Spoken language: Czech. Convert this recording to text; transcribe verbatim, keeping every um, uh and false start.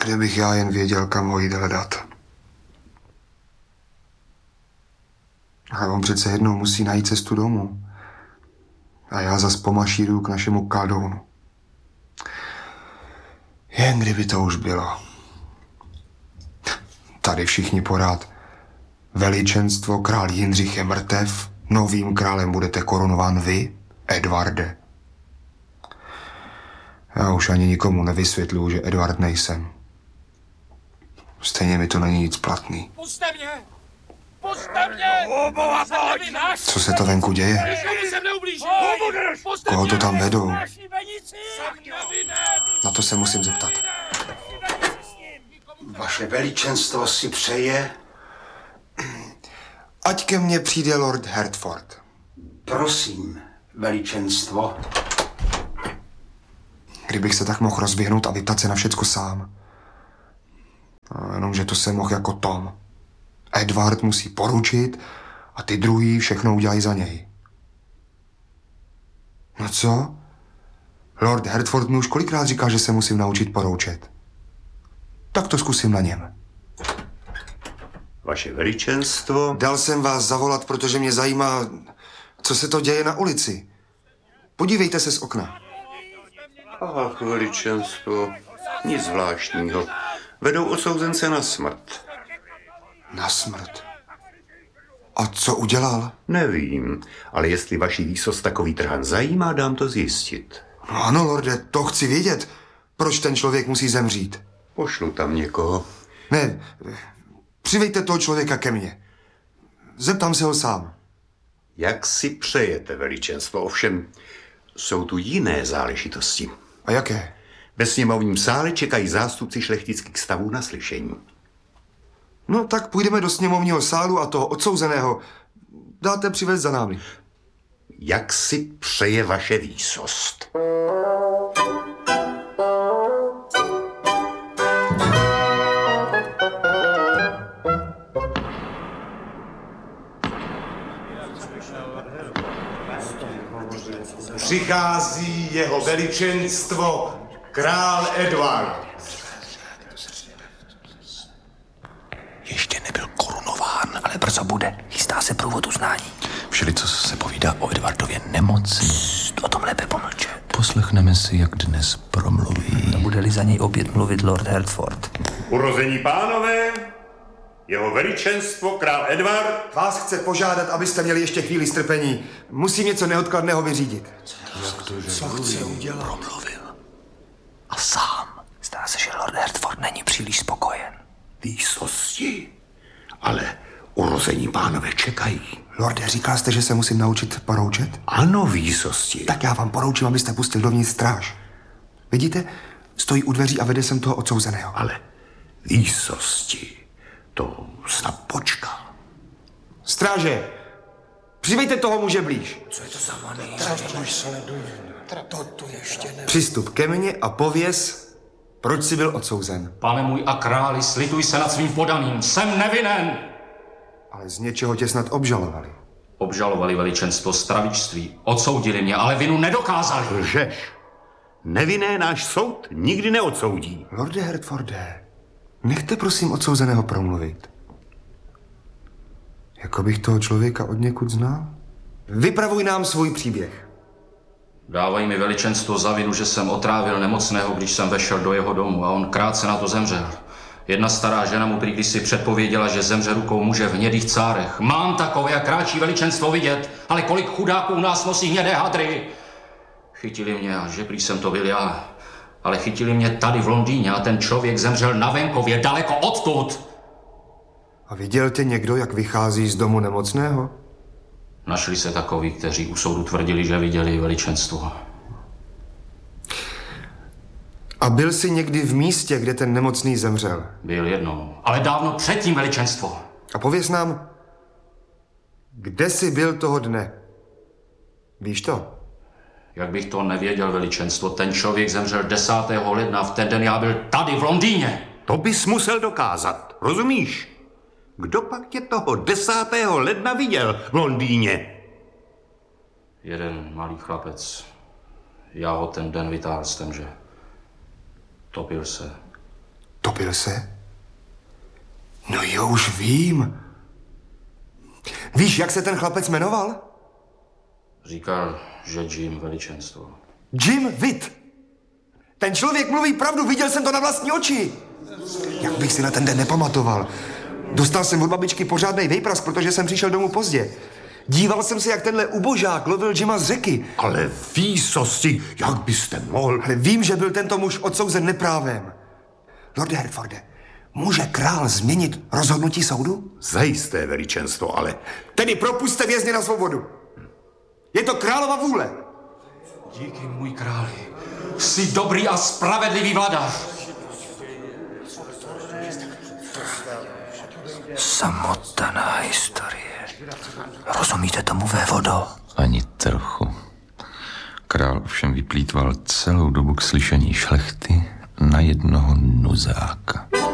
Kdybych já jen věděl, kam ho jít hledat. Ale on přece jednou musí najít cestu domů. A já zas pomašíruju k našemu kaldounu. Jen kdyby to už bylo. Tady všichni porád. Veličenstvo, král Jindřich je mrtev, novým králem budete korunován vy, Edvarde. Já už ani nikomu nevysvětluju, že Edvard nejsem. Stejně mi to není nic platný. Puste mě! Puste mě! Co se to venku děje? Koho to tam vedou? Na to se musím zeptat. Vaše veličenstvo si přeje? Ať ke mně přijde lord Hertford. Prosím, veličenstvo. Kdybych se tak mohl rozběhnout a vyptat se na všecko sám. No, jenomže to se mohl jako Tom. Edward musí poručit a ty druhý všechno udělají za něj. No co? Lord Hertford mi už kolikrát říkal, že se musím naučit poroučet. Tak to zkusím na něm. Vaše veličenstvo... Dal jsem vás zavolat, protože mě zajímá, co se to děje na ulici. Podívejte se z okna. Ach, veličenstvo, nic zvláštního. Vedou odsouzence na smrt. Na smrt? A co udělal? Nevím, ale jestli vaši výsost takový trhan zajímá, dám to zjistit. No ano, lorde, to chci vědět. Proč ten člověk musí zemřít? Pošlu tam někoho. Ne, přivejte toho člověka ke mně. Zeptám se ho sám. Jak si přejete, veličenstvo, ovšem jsou tu jiné záležitosti. A jaké? Ve sněmovním sále čekají zástupci šlechtických stavů na slyšení. No tak půjdeme do sněmovního sálu a toho odsouzeného dáte přivést za námi. Jak si přeje vaše výsost? Přichází jeho veličenstvo, král Edward. Ještě nebyl korunován, ale brzo bude. Chystá se průvod uznání. Všeli, co se povídá o Edwardově nemoci. Psst, o tom lépe pomlče. Poslechneme si, jak dnes promluví. Bude-li za něj opět mluvit lord Hertford. Urození pánové, jeho veličenstvo, král Edward. Vás chce požádat, abyste měli ještě chvíli strpení. Musím něco neodkladného vyřídit. Co chce udělat? Promluvil. A sám. Zdá se, že lord Hertford není příliš spokojen. Výsosti. Ale urození pánové čekají. Lorde, říkal jste, že se musím naučit poroučet? Ano, výsosti. Tak já vám poroučím, abyste pustil dovnitř stráž. Vidíte? Stojí u dveří a vede sem toho odsouzeného. Ale výsosti, to snad počká. Stráže, přivejte toho muže blíž. Co je to za maný? To tu ještě ne... Přistup ke mně a pověz, proč jsi byl odsouzen. Pane můj a králi, slituj se nad svým podaným. Jsem nevinen! Ale z něčeho tě snad obžalovali. Obžalovali veličenstvo stravičství. Odsoudili mě, ale vinu nedokázali. Lžeš. Nevinné náš soud nikdy neodsoudí. Lorde Hertforde, nechte prosím odsouzeného promluvit. Jako bych toho člověka od někud znal. Vypravuj nám svůj příběh. Dávají mi veličenstvo za vinu, že jsem otrávil nemocného, když jsem vešel do jeho domu a on krátce na to zemřel. Jedna stará žena mu prý kdysi předpověděla, že zemře rukou muže v hnědých cárech. Mám takové a kráčí veličenstvo vidět, ale kolik chudáků u nás nosí hnědé hadry. Chytili mě a že prý jsem to byl já. Ale chytili mě tady v Londýně a ten člověk zemřel na venkově, daleko odtud. A viděl tě někdo, jak vychází z domu nemocného? Našli se takoví, kteří u soudu tvrdili, že viděli veličenstvo. A byl jsi někdy v místě, kde ten nemocný zemřel? Byl jednou, ale dávno předtím veličenstvo. A pověz nám, kde jsi byl toho dne? Víš to? Jak bych to nevěděl, veličenstvo, ten člověk zemřel desátého ledna, v ten den já byl tady v Londýně. To bys musel dokázat, rozumíš? Kdo pak tě toho desátého ledna viděl v Londýně? Jeden malý chlapec. Já ho ten den vytáhl z temže. Topil se. Topil se? No jo, už vím. Víš, jak se ten chlapec jmenoval? Říkal, že Jim, veličenstvo. Jim Witt. Ten člověk mluví pravdu, viděl jsem to na vlastní oči. Jak bych si na ten den nepamatoval. Dostal jsem od babičky pořádnej vejprask, protože jsem přišel domů pozdě. Díval jsem se, jak tenhle ubožák lovil Jima z řeky. Ale výsosti, jak byste mohl? Ale vím, že byl tento muž odsouzen neprávem. Lorde Hertforde, může král změnit rozhodnutí soudu? Zajisté, veličenstvo, ale... Tedy propuste vězně na svobodu. Je to králova vůle. Díky, můj králi. Jsi dobrý a spravedlivý vladař. Samotná historie. Rozumíte tomu, vévodo? Ani trochu. Král ovšem vyplýtval celou dobu k slyšení šlechty na jednoho nuzáka.